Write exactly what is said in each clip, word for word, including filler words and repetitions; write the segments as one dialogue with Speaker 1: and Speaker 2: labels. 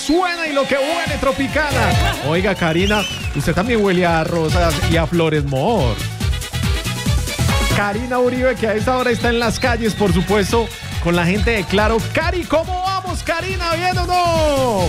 Speaker 1: Suena y lo que huele Tropicana. Oiga, Karina, usted también huele a rosas y a flores mor. Karina Uribe, que a esta hora está en las calles, por supuesto, con la gente de Claro. Cari, ¿cómo vamos, Karina? ¿Bien o no?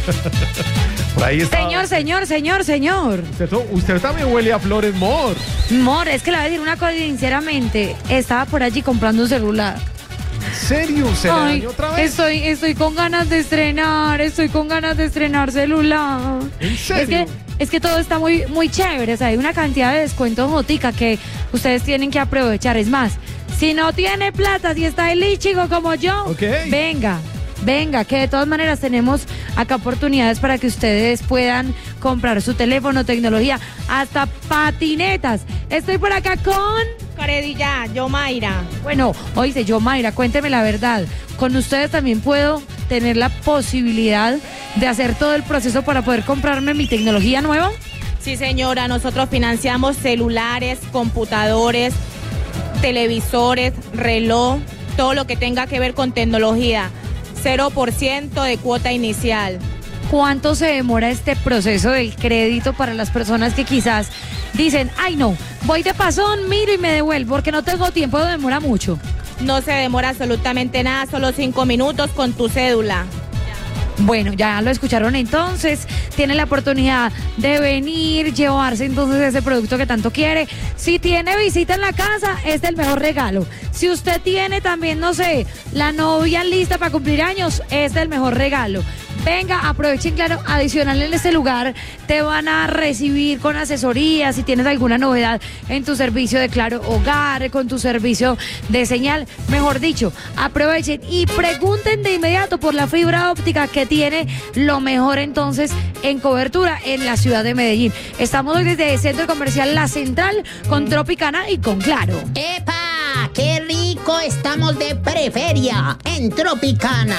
Speaker 1: Por ahí está.
Speaker 2: Señor, señor, señor, señor.
Speaker 1: Usted, usted también huele a flores mor.
Speaker 2: Mor, es que le voy a decir una cosa sinceramente. Estaba por allí comprando un celular.
Speaker 1: ¿En serio? ¿Se le dañó otra vez?
Speaker 2: Estoy, estoy con ganas de estrenar, estoy con ganas de estrenar celular.
Speaker 1: ¿En serio?
Speaker 2: Es que, es que todo está muy, muy chévere, o sea, hay una cantidad de descuento motica que ustedes tienen que aprovechar. Es más, si no tiene plata, si está el chico como yo,
Speaker 1: okay.
Speaker 2: venga. Venga, que de todas maneras tenemos acá oportunidades para que ustedes puedan comprar su teléfono, tecnología, hasta patinetas. Estoy por acá con...
Speaker 3: Caredilla, yo Mayra.
Speaker 2: Bueno, oíste, yo Mayra, cuénteme la verdad. Con ustedes también puedo tener la posibilidad de hacer todo el proceso para poder comprarme mi tecnología nueva.
Speaker 3: Sí, señora, nosotros financiamos celulares, computadores, televisores, reloj, todo lo que tenga que ver con tecnología. cero por ciento de cuota inicial.
Speaker 2: ¿Cuánto se demora este proceso del crédito para las personas que quizás dicen, ay no, voy de pasón, miro y me devuelvo porque no tengo tiempo, demora mucho?
Speaker 3: No se demora absolutamente nada, solo cinco minutos con tu cédula.
Speaker 2: Bueno, ya lo escucharon entonces, tiene la oportunidad de venir, llevarse entonces ese producto que tanto quiere. Si tiene visita en la casa, es el mejor regalo. Si usted tiene también, no sé, la novia lista para cumplir años, es el mejor regalo. Venga, aprovechen, Claro, adicional en este lugar te van a recibir con asesoría si tienes alguna novedad en tu servicio de Claro Hogar, con tu servicio de señal, mejor dicho, aprovechen y pregunten de inmediato por la fibra óptica que tiene lo mejor entonces en cobertura en la ciudad de Medellín. Estamos hoy desde el Centro Comercial La Central con Tropicana y con Claro.
Speaker 4: ¡Epa! ¡Qué rico! Estamos de preferia en Tropicana.